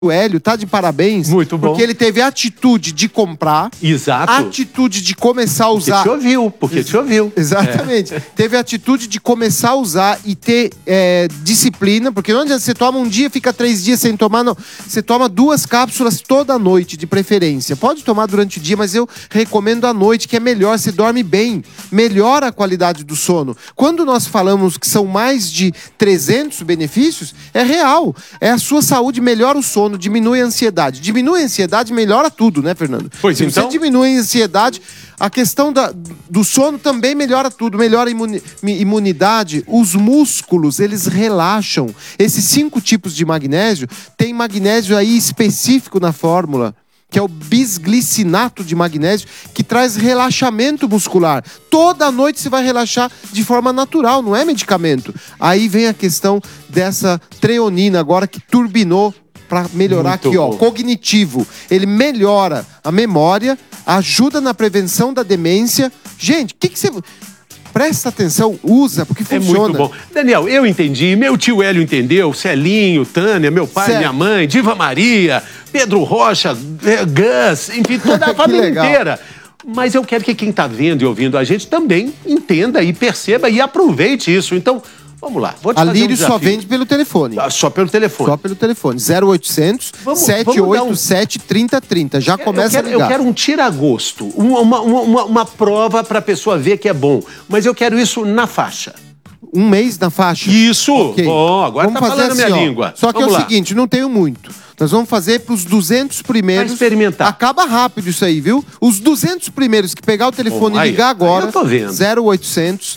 O Hélio tá de parabéns. Muito bom. Porque ele teve a atitude de comprar. Exato. Atitude de começar a usar. Porque te ouviu. Exatamente. Teve a atitude de começar a usar e ter disciplina. Porque não adianta você toma um dia, fica 3 dias sem tomar, não. Você toma 2 cápsulas toda noite, de preferência. Pode tomar durante o dia, mas eu recomendo à noite, que é melhor, você dorme bem. Melhora a qualidade do sono. Quando nós falamos que são mais de 300 benefícios, é real. É a sua saúde, melhora o sono, diminui a ansiedade. Diminui a ansiedade, melhora tudo, né, Fernando? Pois Se então. você diminui a ansiedade, a questão do sono também melhora tudo. Melhora a imunidade. Os músculos, eles relaxam. Esses 5 tipos de magnésio, tem magnésio aí específico na fórmula, que é o bisglicinato de magnésio, que traz relaxamento muscular. Toda noite você vai relaxar de forma natural, não é medicamento. Aí vem a questão dessa treonina agora, que turbinou para melhorar Muito aqui, ó, bom. cognitivo. Ele melhora a memória, ajuda na prevenção da demência. Gente, o que você... Presta atenção, usa, porque funciona. É muito bom. Daniel, eu entendi, meu tio Hélio entendeu, Celinho, Tânia, meu pai, Certo. minha mãe, Diva Maria, Pedro Rocha, Gus, enfim, toda a Que família legal. inteira. Mas eu quero que quem está vendo e ouvindo a gente também entenda e perceba e aproveite isso. Então, vamos lá. Vou te A fazer um Lírio só desafio. vende pelo telefone. Só pelo telefone. Só pelo telefone. 0800 Vamos 787 3030. Já começa a ligar. Eu quero um tira-gosto, uma prova para a pessoa ver que é bom. Mas eu quero isso na faixa. Um mês na faixa. Isso! Ok. Bom, agora Vamos tá fazer falando a assim, minha ó. língua. Só que Vamos é o lá. seguinte, não tenho muito. Nós vamos fazer para os 200 primeiros. Vai experimentar. Acaba rápido isso aí, viu? Os 200 primeiros que pegar o telefone Bom, e ligar aí agora. eu tô vendo. 0800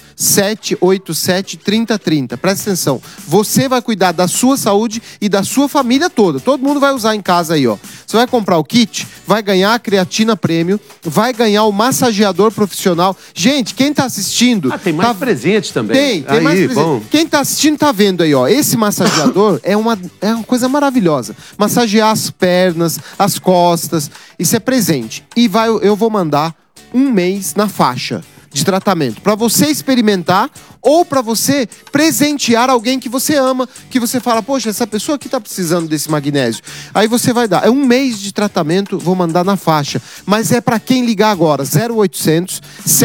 787 3030. Presta atenção. Você vai cuidar da sua saúde e da sua família toda. Todo mundo vai usar em casa aí, ó. Você vai comprar o kit, vai ganhar a creatina prêmio, vai ganhar o massageador profissional. Gente, quem tá assistindo... Ah, tem mais presente também. Tem mais presente. Bom. Quem tá assistindo tá vendo aí, ó. Esse massageador é uma coisa maravilhosa. Massagear as pernas, as costas, isso é presente. E eu vou mandar 1 mês na faixa de tratamento para você experimentar ou para você presentear alguém que você ama, que você fala, poxa, essa pessoa aqui tá precisando desse magnésio. Aí você vai dar. É 1 mês de tratamento, vou mandar na faixa. Mas é para quem ligar agora, 0800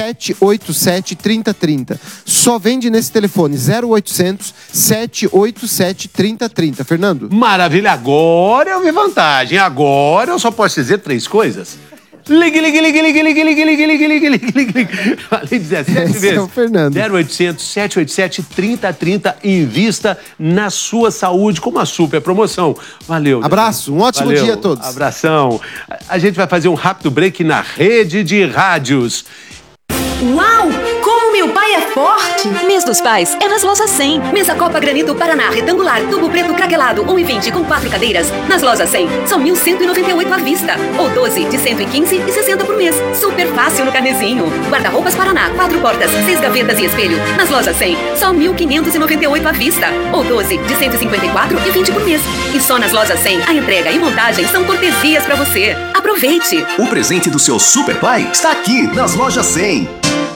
787 3030. Só vende nesse telefone, 0800 787 3030. Fernando? Maravilha, agora eu vi vantagem. Agora eu só posso dizer 3 coisas. Ligue. Falei 17 Esse vezes. é o Fernando. 0800 787 3030. Invista na sua saúde com uma super promoção. Valeu. Abraço, um ótimo Valeu. dia a todos. Abração. A gente vai fazer um rápido break na rede de rádios. Uau! Como meu pai é forte! Mês dos Pais é nas lojas 100. Mesa Copa Granito Paraná retangular, tubo preto craquelado, 1,20 com 4 cadeiras. Nas lojas 100, são 1.198 à vista. Ou 12 de 115,60 por mês. Super fácil no carnezinho. Guarda-roupas Paraná, 4 portas, 6 gavetas e espelho. Nas lojas 100, só 1.598 à vista. Ou 12 de 154,20 por mês. E só nas lojas 100, a entrega e montagem são cortesias pra você. Aproveite! O presente do seu super pai está aqui nas lojas 100.